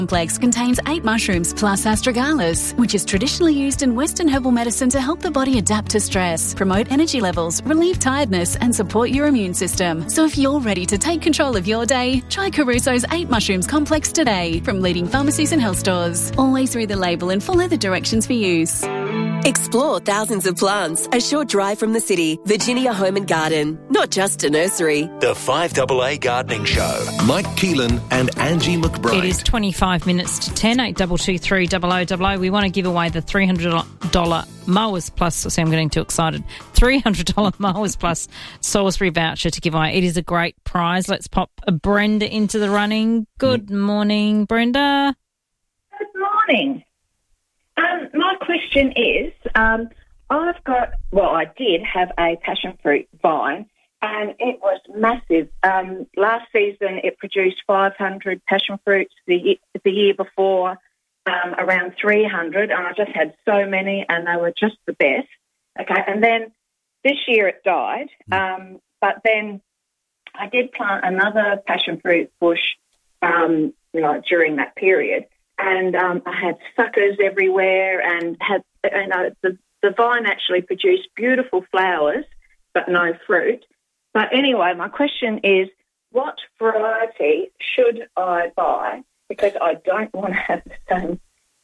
Complex contains 8 mushrooms plus astragalus, which is traditionally used in Western herbal medicine to help the body adapt to stress, promote energy levels, relieve tiredness, and support your immune system. So if you're ready to take control of your day, try Caruso's 8 mushrooms complex today from leading pharmacies and health stores. Always read the label and follow the directions for use. Explore thousands of plants a short drive from the city. Virginia Home and Garden, not just a nursery. The 5AA Gardening Show. Mike Keelan and Angie McBride. It is 25 minutes to 10, 8223 0000. We want to give away the $300 Mowers Plus. See, I'm getting too excited. $300 Mowers Plus Salisbury voucher to give away. It is a great prize. Let's pop Brenda into the running. Good morning, Brenda. Good morning. My question is, I did have a passion fruit vine, and it was massive. Last season, it produced 500 passion fruits. The year before, around 300, and I just had so many, and they were just the best. Okay, and then this year it died, but then I did plant another passion fruit bush, during that period. And I had suckers everywhere, and the vine actually produced beautiful flowers, but no fruit. But anyway, my question is, what variety should I buy? Because I don't want to have the same,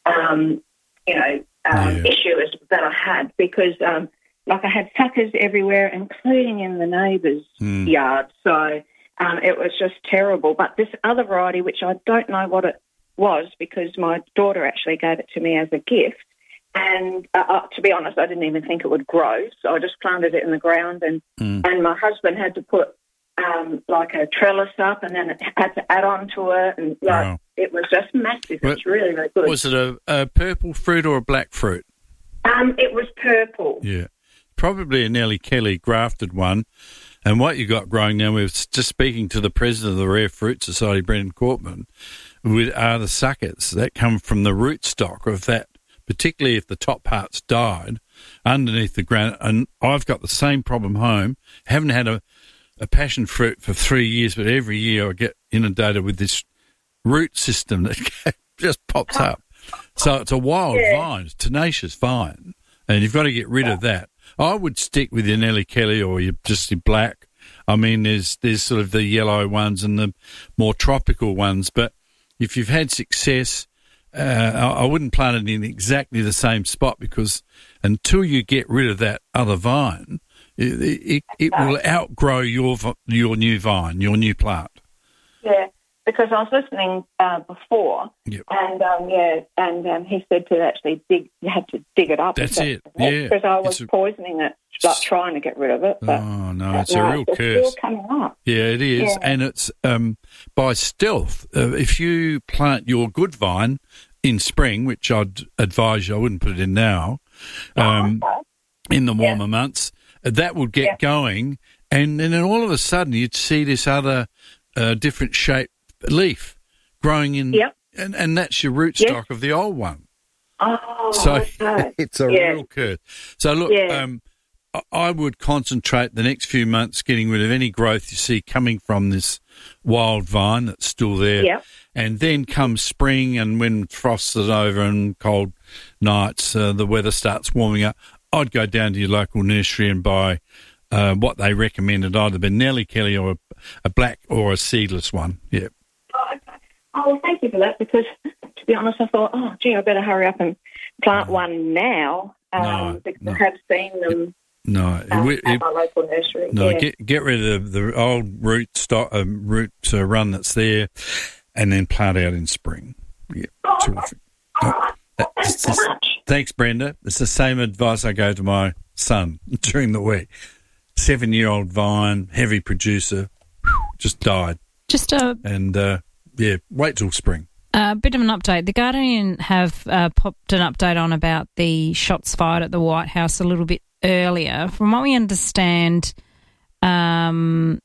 issue as that I had. Because, I had suckers everywhere, including in the neighbours' yard. So it was just terrible. But this other variety, which I don't know what it was, because my daughter actually gave it to me as a gift, and to be honest, I didn't even think it would grow, so I just planted it in the ground, and my husband had to put a trellis up, and then it had to add on to it, and it was just massive. It's really, really good. Was it a purple fruit or a black fruit? It was purple. Yeah, probably a Nellie Kelly grafted one. And what you got growing now, we were just speaking to the president of the Rare Fruit Society, Brendan Cortman, are the suckers that come from the rootstock of that, particularly if the top part's died underneath the ground. And I've got the same problem home. Haven't had a passion fruit for 3 years, but every year I get inundated with this root system that just pops up. So it's a wild vine, it's a tenacious vine, and you've got to get rid of that. I would stick with your Nellie Kelly or your black. I mean, there's sort of the yellow ones and the more tropical ones, but if you've had success, I wouldn't plant it in exactly the same spot, because until you get rid of that other vine, it will outgrow your new vine, your new plant. Yeah, because I was listening before, and he said to actually dig. You had to dig it up. That's it. Yeah, because I was poisoning it, trying to get rid of it. But, it's a real curse. It's still coming up. Yeah, it is, and it's by stealth. If you plant your good vine in spring, which I'd advise you, I wouldn't put it in now, in the warmer months, that would get going, and then all of a sudden you'd see this other different shaped leaf growing in, and that's your rootstock of the old one. Oh, so okay. It's a real curse. So look, I would concentrate the next few months getting rid of any growth you see coming from this wild vine that's still there. And then come spring, and when frosts are over and cold nights, the weather starts warming up, I'd go down to your local nursery and buy what they recommended, either a Nellie Kelly or a black or a seedless one. Yeah. Oh, okay. Oh, well, thank you for that, because to be honest, I thought, I better hurry up and plant one now, because I have seen them. At my local nursery. Get rid of the old root run that's there, and then plant out in spring. Yeah, terrific. Thanks, Brenda. It's the same advice I go to my son during the week. 7-year-old vine, heavy producer, just died. Wait till spring. A bit of an update. The Guardian have popped an update on about the shots fired at the White House a little bit earlier. From what we understand, the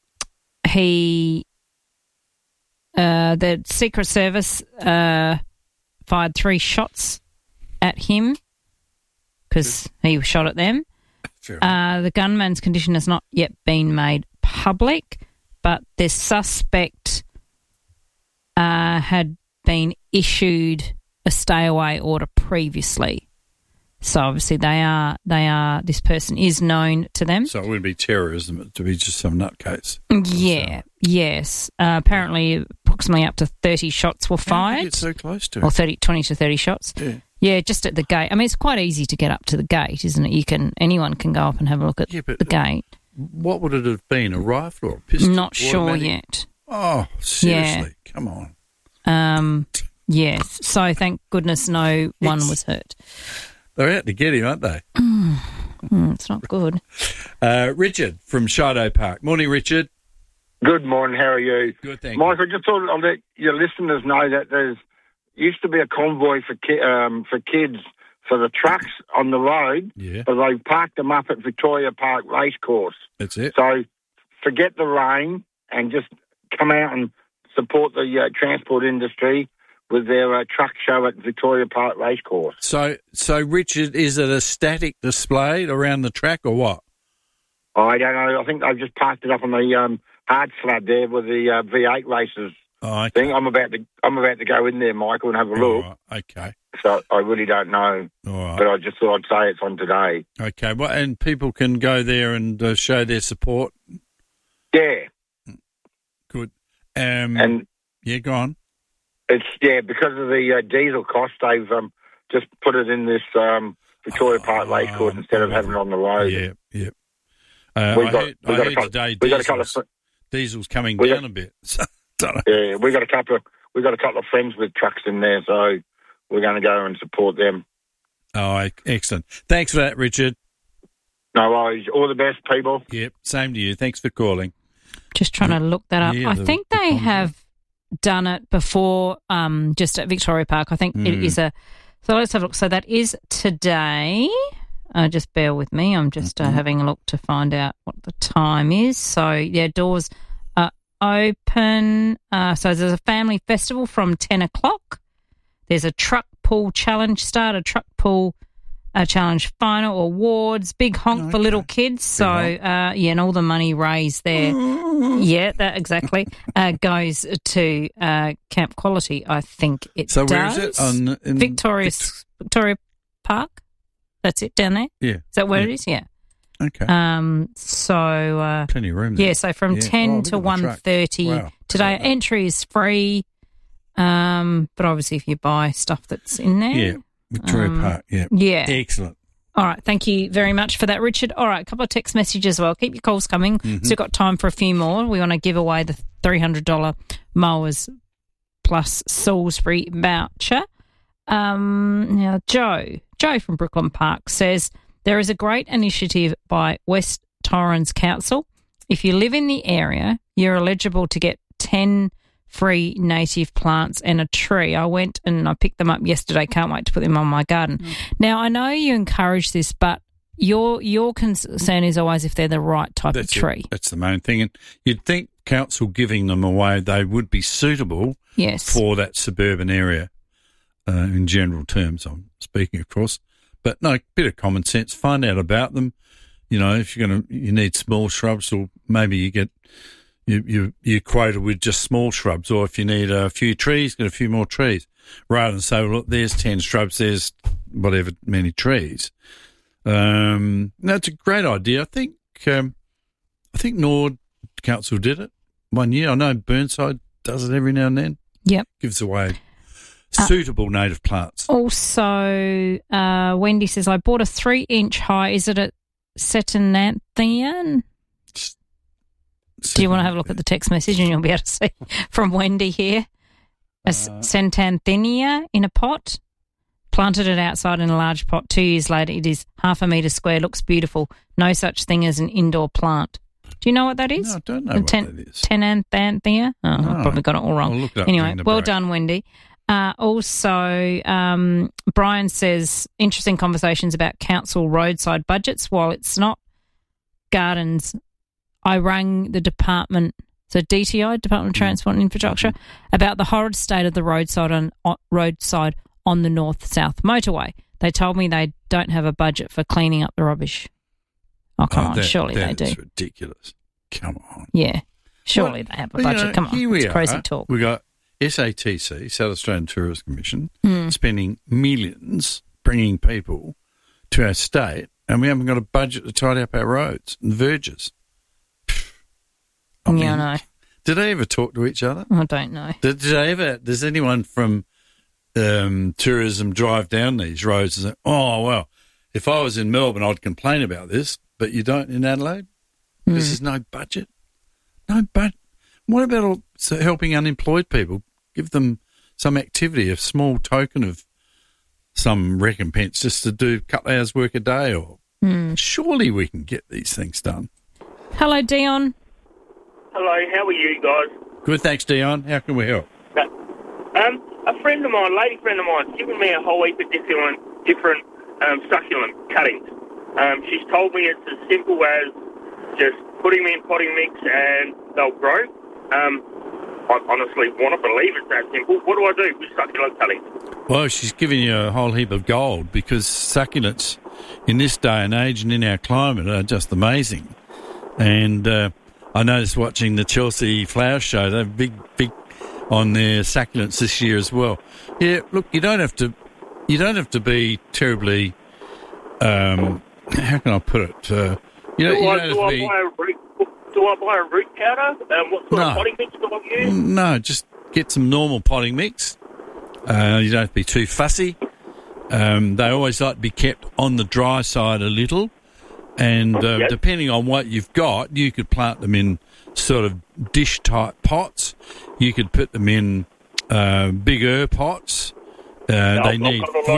Secret Service fired 3 shots at him because he shot at them. The gunman's condition has not yet been made public, but the suspect had been issued a stay away order previously. So obviously this person is known to them. So it wouldn't be terrorism, it would be just some nutcase. Yeah, yes. Apparently approximately up to 30 shots were fired. How did you get so close to it? Or 20 to 30 shots. Yeah. Yeah, just at the gate. I mean, it's quite easy to get up to the gate, isn't it? Anyone can go up and have a look at the gate. What would it have been, a rifle or a pistol? Not sure automatic? yet. Oh, seriously, come on. Yes, so thank goodness no one was hurt. They're out to get him, aren't they? It's not good. Richard from Shido Park. Morning, Richard. Good morning. How are you? Good, thank Mike, I just thought I'll let your listeners know that there's used to be a convoy for kids for the trucks on the road, but they've parked them up at Victoria Park Racecourse. That's it. So forget the rain and just come out and support the transport industry with their truck show at Victoria Park Racecourse. So Richard, is it a static display around the track or what? I don't know. I think they've just parked it up on the hard slab there with the V8 races. Oh, okay. Thing. I'm about to go in there, Michael, and have a look. Right. Okay. So I really don't know. All right. But I just thought I'd say it's on today. Okay. Well, and people can go there and show their support. Yeah. Good. And yeah, go on. It's because of the diesel cost, they've just put it in this Victoria Park Racecourse instead of having it on the road. Yeah. I heard today diesel's coming down a bit. So, don't know. Yeah, we got a couple of friends with trucks in there, so we're going to go and support them. Oh, excellent! Thanks for that, Richard. No worries. All the best, people. Yep, same to you. Thanks for calling. Just trying to look that up. Yeah, I think they have done it before, just at Victoria Park. I think it is so let's have a look. So that is today. Just bear with me. I'm just having a look to find out what the time is. So, yeah, doors are open. So there's a family festival from 10 o'clock. There's a truck pull challenge start, a truck pull challenge final, awards, big honk for little kids. So, and all the money raised there, that exactly, goes to Camp Quality, I think it does. So where is it? In Victoria Park? That's it down there? Yeah. Is that where it is? Yeah. Okay. So plenty of room there. Yeah, so from 10 to 1:30 today. Entry is free, but obviously if you buy stuff that's in there. Yeah, Victoria Park, yeah. Yeah. Excellent. All right, thank you very much for that, Richard. All right, a couple of text messages as well. Keep your calls coming. So we've got time for a few more. We want to give away the $300 Mowers Plus Salisbury voucher. Now, Joe from Brooklyn Park says there is a great initiative by West Torrens Council. If you live in the area, you're eligible to get 10 free native plants and a tree. I went and I picked them up yesterday. Can't wait to put them on my garden. Now, I know you encourage this, but your concern is always if they're the right type of tree. That's the main thing. And you'd think council giving them away, they would be suitable for that suburban area. In general terms, I'm speaking, of course, but no, bit of common sense. Find out about them. You know, if you need small shrubs, or maybe you get you're quoted with just small shrubs, or if you need a few trees, get a few more trees, rather than say, well, look, there's 10 shrubs, there's whatever many trees. That's a great idea. I think Nord Council did it one year. I know Burnside does it every now and then. Yep, gives away suitable native plants. Also, Wendy says, I bought a 3-inch high. Is it a Centenanthian? Do you want to have a look at the text message and you'll be able to see from Wendy here? A Cententhenia in a pot. Planted it outside in a large pot. 2 years later, it is 0.5 metre square. Looks beautiful. No such thing as an indoor plant. Do you know what that is? No, I don't know what that is. Tenanthania? Oh, no. I've probably got it all wrong. I'll look it up anyway, well done, Wendy. Also, Brian says, interesting conversations about council roadside budgets. While it's not gardens, I rang the department, so DTI, Department of Transport and Infrastructure, about the horrid state of the roadside on the north-south motorway. They told me they don't have a budget for cleaning up the rubbish. Oh, come on, surely they do. That's ridiculous. Come on. Yeah, surely they have a budget. Come on, it's crazy talk. We got SATC, South Australian Tourism Commission, spending millions bringing people to our state, and we haven't got a budget to tidy up our roads and verges. I know. Did they ever talk to each other? I don't know. Does anyone from tourism drive down these roads and say, oh, well, if I was in Melbourne, I'd complain about this, but you don't in Adelaide? This is no budget. No budget. What about helping unemployed people? Give them some activity, a small token of some recompense just to do a couple of hours work a day, or surely we can get these things done. Hello, Dion. Hello, how are you guys? Good, thanks, Dion. How can we help? A friend of mine, lady friend of mine, has given me a whole heap of different succulent cuttings. She's told me it's as simple as just putting them in potting mix and they'll grow. I honestly want to believe it's that simple. What do I do with succulent cuttings? Well, she's giving you a whole heap of gold, because succulents in this day and age and in our climate are just amazing. And I noticed watching the Chelsea Flower Show, they're big on their succulents this year as well. Yeah, look, you don't have to be terribly. How can I put it? Do I buy a root powder? What sort of potting mix do I use? No, just get some normal potting mix. You don't have to be too fussy. They always like to be kept on the dry side a little. And depending on what you've got, you could plant them in sort of dish-type pots. You could put them in bigger pots. You gave me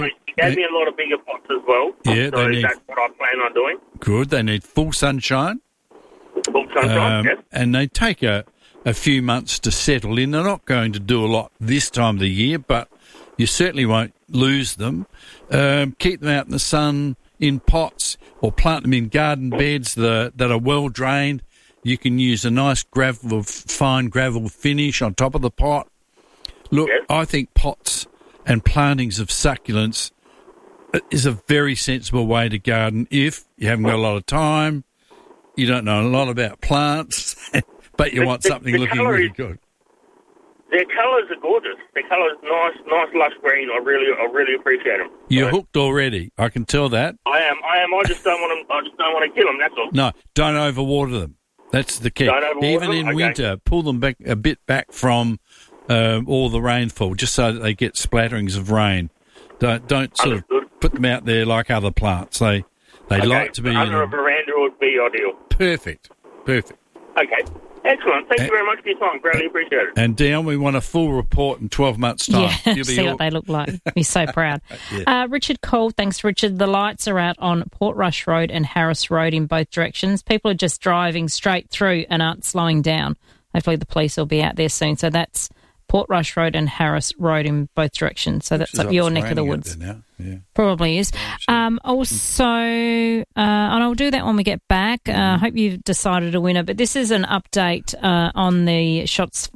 a lot of bigger pots as well. Yeah, so that's what I plan on doing. Good. They need full sunshine. Full sunshine, yes. And they take a few months to settle in. They're not going to do a lot this time of the year, but you certainly won't lose them. Keep them out in the sun in pots, or plant them in garden beds that are well drained. You can use a nice fine gravel finish on top of the pot. Look, I think pots and plantings of succulents is a very sensible way to garden if you haven't got a lot of time, you don't know a lot about plants, but you want something looking really good. Their colours are gorgeous. Their colours nice lush green. I really appreciate them. You're hooked already. I can tell that. I am. I just don't want them. I just don't want to kill them. That's all. No, don't overwater them. That's the key. Even in winter, pull them back a bit back from all the rainfall, just so that they get splatterings of rain. Don't sort of put them out there like other plants. They like to be under a veranda would be ideal. Perfect. Okay. Excellent. Thank you very much for your time. Greatly appreciate it. And Dion, we want a full report in 12 months' time. Yeah, see what they look like. Be so proud. Richard Cole, thanks, Richard. The lights are out on Portrush Road and Harris Road in both directions. People are just driving straight through and aren't slowing down. Hopefully the police will be out there soon. So that's Portrush Road and Harris Road in both directions. So that's up your neck of the woods. Now. Yeah. Probably is. Also, and I'll do that when we get back. I hope you've decided a winner. But this is an update on the shots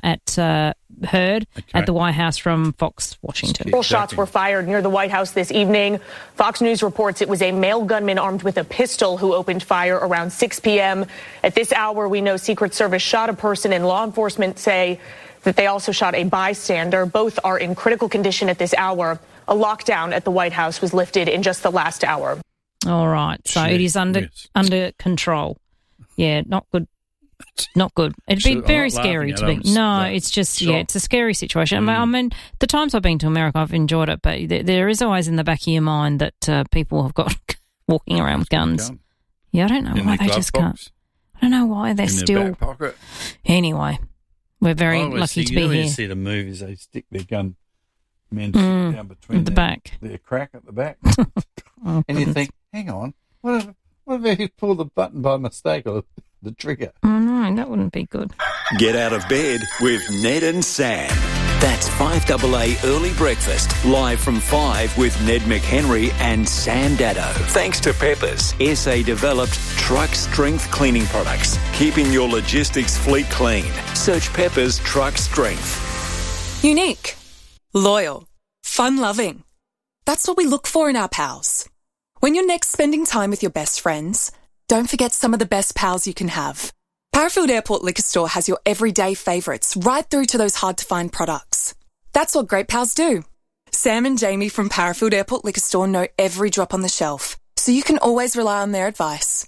heard at the White House from Fox Washington. Several shots were fired near the White House this evening. Fox News reports it was a male gunman armed with a pistol who opened fire around 6 p.m. At this hour, we know Secret Service shot a person, and law enforcement say that they also shot a bystander. Both are in critical condition at this hour. A lockdown at the White House was lifted in just the last hour. All right. So it is under control. Yeah, not good. Not good. It'd be very scary to be. No, it's just, it's a scary situation. I mean, the times I've been to America, I've enjoyed it, but there is always in the back of your mind that people have got walking around with guns. Yeah, I don't know why they just can't. I don't know why they're still. Back pocket. Anyway, we're very lucky to be here. You see the movies, they stick their gun down between the back. Their crack at the back. And you think, hang on, what if you pull the button by mistake or the trigger? Oh, no, that wouldn't be good. Get out of bed with Ned and Sam. That's 5AA Early Breakfast, live from 5 with Ned McHenry and Sam Dado. Thanks to Peppers, SA-developed truck strength cleaning products, keeping your logistics fleet clean. Search Peppers Truck Strength. Unique, loyal, fun-loving. That's what we look for in our pals. When you're next spending time with your best friends, don't forget some of the best pals you can have. Parafield Airport Liquor Store has your everyday favourites right through to those hard-to-find products. That's what great pals do. Sam and Jamie from Parafield Airport Liquor Store know every drop on the shelf, so you can always rely on their advice.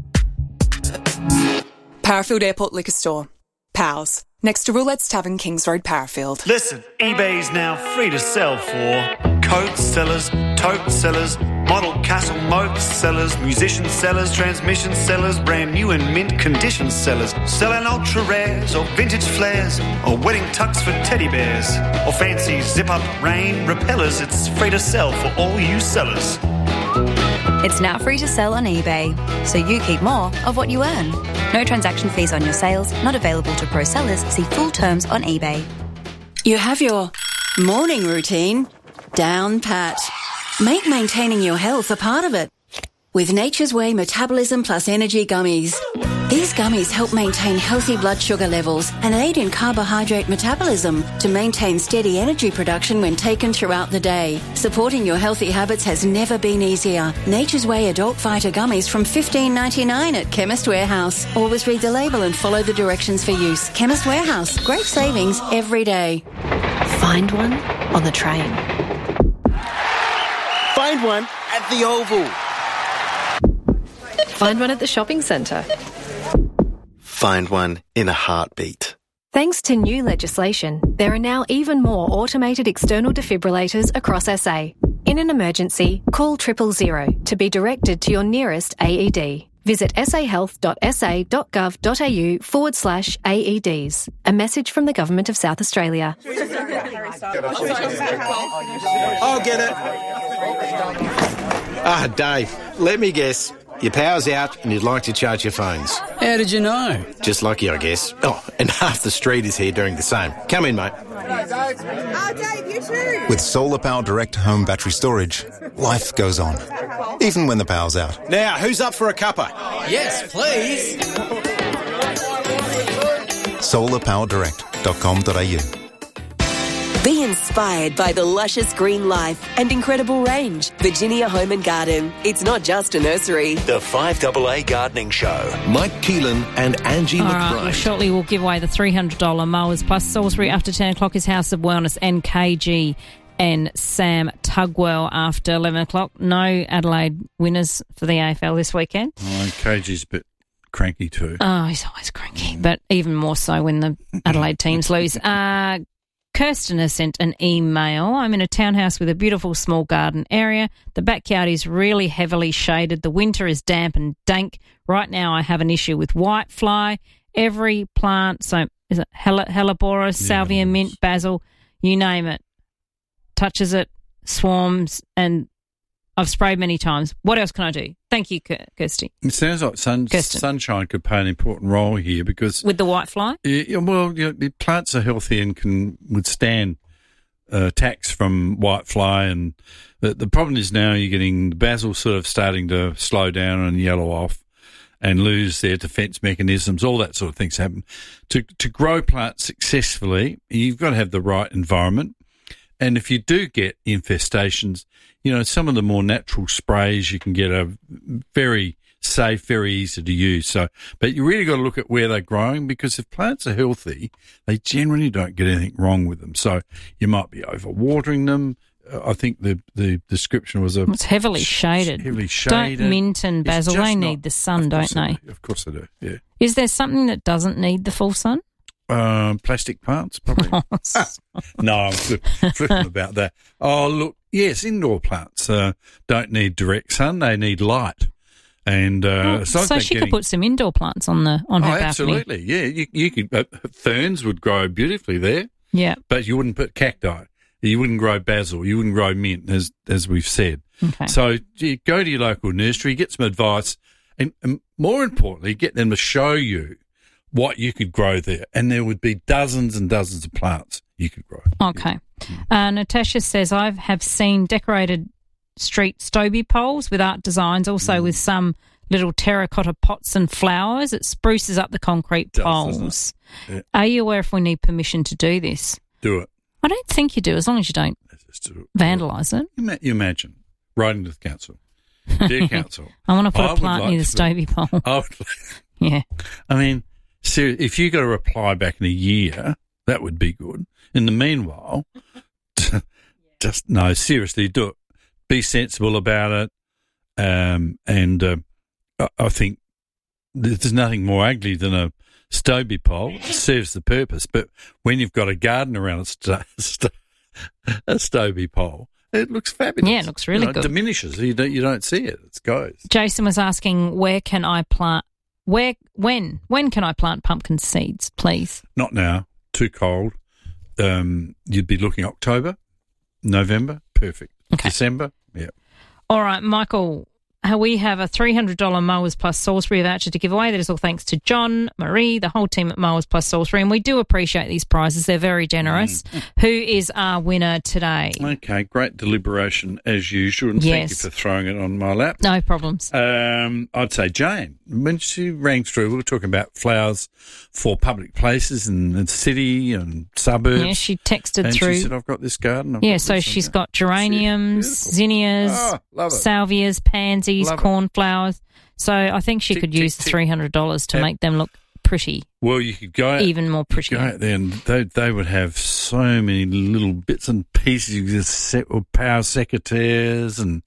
Parafield Airport Liquor Store. Pals. Next to Roulette's Tavern, Kings Road, Parafield. Listen, eBay's now free to sell for coat sellers, tote sellers, model castle moat sellers, musician sellers, transmission sellers, brand new and mint condition sellers, selling ultra rares or vintage flares or wedding tux for teddy bears or fancy zip-up rain repellers. It's free to sell for all you sellers. It's now free to sell on eBay, so you keep more of what you earn. No transaction fees on your sales, not available to pro sellers. See full terms on eBay. You have your morning routine down pat. Make maintaining your health a part of it with Nature's Way Metabolism Plus Energy Gummies. These gummies help maintain healthy blood sugar levels and aid in carbohydrate metabolism to maintain steady energy production when taken throughout the day. Supporting your healthy habits has never been easier. Nature's Way Adult Fighter Gummies from $15.99 at Chemist Warehouse. Always read the label and follow the directions for use. Chemist Warehouse. Great savings every day. Find one on the train. Find one at the Oval. Find one at the shopping centre. Find one in a heartbeat. Thanks to new legislation, there are now even more automated external defibrillators across SA. In an emergency, call 000 to be directed to your nearest AED. Visit sahealth.sa.gov.au/AEDs. A message from the Government of South Australia. I'll get it. Dave, let me guess. Your power's out and you'd like to charge your phones. How did you know? Just lucky, I guess. Oh, and half the street is here doing the same. Come in, mate. Dave, you too. With Solar Power Direct Home Battery Storage, life goes on, even when the power's out. Now, who's up for a cuppa? Yes, please. solarpowerdirect.com.au. Be inspired by the luscious green life and incredible range. Virginia Home and Garden. It's not just a nursery. The 5AA Gardening Show. Mike Keelan and Angie All McBride. right, well, shortly we'll give away the $300 mowers plus Salisbury after 10 o'clock is House of Wellness and KG and Sam Tugwell after 11 o'clock. No Adelaide winners for the AFL this weekend. Oh, KG's a bit cranky too. Oh, he's always cranky, but even more so when the Adelaide teams lose. Kirsten has sent an email. I'm in a townhouse with a beautiful small garden area. The backyard is really heavily shaded. The winter is damp and dank. Right now I have an issue with whitefly. Every plant, so is it Helleborus, salvia, mint, basil, you name it, touches it, swarms, and I've sprayed many times. What else can I do? Thank you, Kirsty. It sounds like sunshine could play an important role here because... With the whitefly? The plants are healthy and can withstand attacks from whitefly. And the problem is now you're getting the basil sort of starting to slow down and yellow off and lose their defence mechanisms. All that sort of things happen. To grow plants successfully, you've got to have the right environment. And if you do get infestations, some of the more natural sprays you can get are very safe, very easy to use. So, but you really got to look at where they're growing because if plants are healthy, they generally don't get anything wrong with them. So you might be overwatering them. I think the description was it's heavily shaded. Don't mint and basil, they need the sun, don't they? Of course they do, yeah. Is there something that doesn't need the full sun? Plastic plants, probably. No, I'm flipping about that. Oh, look, yes, indoor plants don't need direct sun; they need light. And so she could put some indoor plants on her balcony. Absolutely, yeah. You could ferns would grow beautifully there. Yeah, but you wouldn't put cacti. You wouldn't grow basil. You wouldn't grow mint, as we've said. Okay. So you go to your local nursery, get some advice, and more importantly, get them to show you what you could grow there, and there would be dozens and dozens of plants you could grow. Okay. Natasha says, I have seen decorated street Stobie poles with art designs, also with some little terracotta pots and flowers. It spruces up the concrete poles. Yeah. Are you aware if we need permission to do this? Do it. I don't think you do, as long as you don't vandalise it. You imagine writing to the council. Dear council, I want to put a plant near the Stobie pole. Yeah. I mean, if you got a reply back in a year, that would be good. In the meanwhile, seriously, do it. Be sensible about it. I think there's nothing more ugly than a Stobie pole. It serves the purpose. But when you've got a garden around a Stobie pole, it looks fabulous. Yeah, it looks really good. It diminishes. You don't see it. It goes. Jason was asking, when can I plant pumpkin seeds, please? Not now. Too cold. You'd be looking October, November. Perfect. Okay. December. Yeah. All right, Michael. We have a $300 Mowers Plus Salisbury voucher to give away. That is all thanks to John, Marie, the whole team at Mowers Plus Salisbury, and we do appreciate these prizes. They're very generous. Who is our winner today? Okay, great deliberation as usual, and thank you for throwing it on my lap. No problems. I'd say Jane. When she rang through, we were talking about flowers for public places in the city and suburbs. Yeah, she texted and through. She said, I've got this garden. So she's got geraniums, zinnias, salvias, pansies, cornflowers. So I think she could use the $300 to make them look pretty. Well, you could go even more pretty. Go out there and they would have so many little bits and pieces. You could set with power secretaires and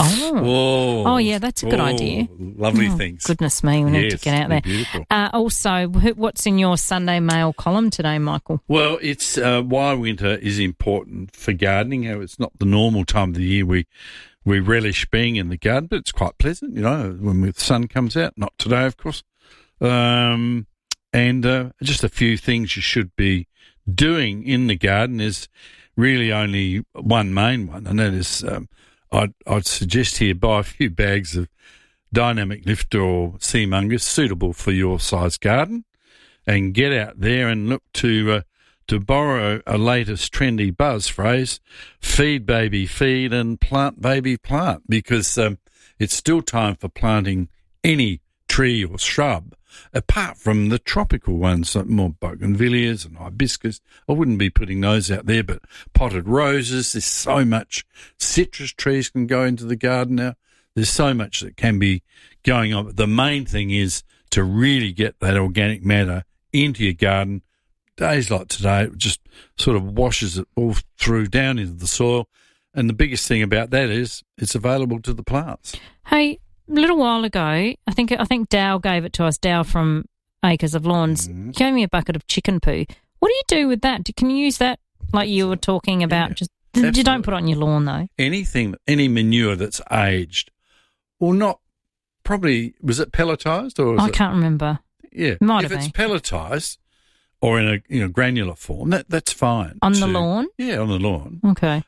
yeah, that's a good idea. Lovely things. Goodness me, we need to get out there. Beautiful. Also, what's in your Sunday Mail column today, Michael? Well, it's why winter is important for gardening. It's not the normal time of the year we relish being in the garden, but it's quite pleasant, when the sun comes out. Not today, of course. And just a few things you should be doing in the garden. Is really only one main one, and that is I'd suggest here buy a few bags of Dynamic Lift or Seamungus suitable for your size garden, and get out there and look to borrow a latest trendy buzz phrase, feed baby feed and plant baby plant, because it's still time for planting any tree or shrub, apart from the tropical ones, like more bougainvilleas and hibiscus. I wouldn't be putting those out there, but potted roses, there's so much. Citrus trees can go into the garden now. There's so much that can be going on. But the main thing is to really get that organic matter into your garden. Days like today, it just sort of washes it all through down into the soil. And the biggest thing about that is it's available to the plants. Hey, a little while ago, I think Dow gave it to us, Dow from Acres of Lawns, gave me a bucket of chicken poo. What do you do with that? Can you use that like you were talking about? You don't put it on your lawn, though. Any manure that's aged or not, probably, was it pelletized? Or I can't remember. Yeah. Might if have it's been. Pelletized or in a granular form, that's fine. On the lawn? Yeah, on the lawn. Okay.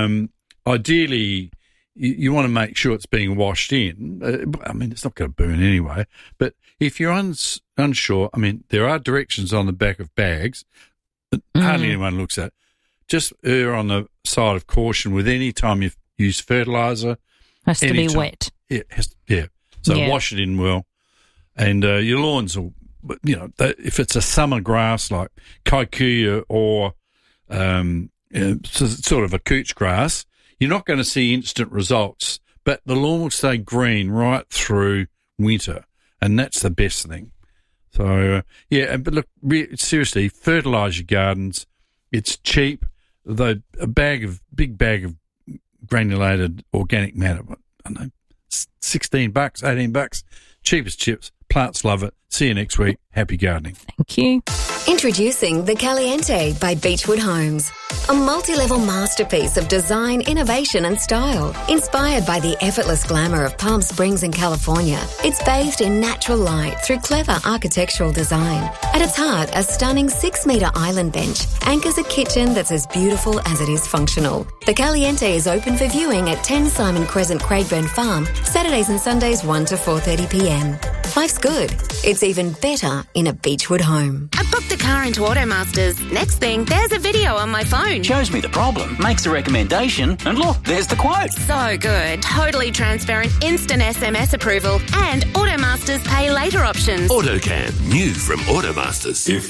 Ideally, you want to make sure it's being washed in. It's not going to burn anyway. But if you're unsure, there are directions on the back of bags that hardly anyone looks at. Just err on the side of caution with any time you use fertiliser. Has to be wet. Yeah. So wash it in well. And your lawns will, if it's a summer grass like kikuyu or sort of a couch grass, you're not going to see instant results, but the lawn will stay green right through winter, and that's the best thing. So, but look, seriously, fertilise your gardens. It's cheap. A big bag of granulated organic matter, I don't know, $16, $18, cheap as chips. Plants love it. See you next week. Happy gardening. Thank you. Introducing the Caliente by Beechwood Homes. A multi-level masterpiece of design, innovation and style. Inspired by the effortless glamour of Palm Springs in California, it's bathed in natural light through clever architectural design. At its heart, a stunning 6-metre island bench anchors a kitchen that's as beautiful as it is functional. The Caliente is open for viewing at 10 Simon Crescent, Craigburn Farm, Saturdays and Sundays 1 to 4:30pm. Life's good. It's even better in a Beechwood home. I booked a car into Automasters. Next thing, there's a video on my phone. Shows me the problem, makes a recommendation, and look, there's the quote. So good. Totally transparent, instant SMS approval, and Automasters pay later options. AutoCam, new from Automasters. If